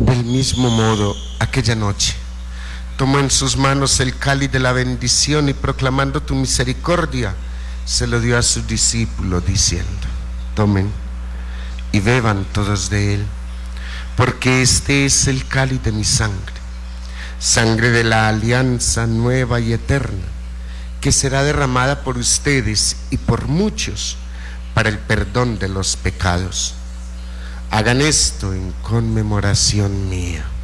Del mismo modo, aquella noche, tomó en sus manos el cáliz de la bendición y proclamando tu misericordia, se lo dio a sus discípulos diciendo: tomen y beban todos de él, porque este es el cáliz de mi sangre, sangre de la alianza nueva y eterna, que será derramada por ustedes y por muchos para el perdón de los pecados. Hagan esto en conmemoración mía.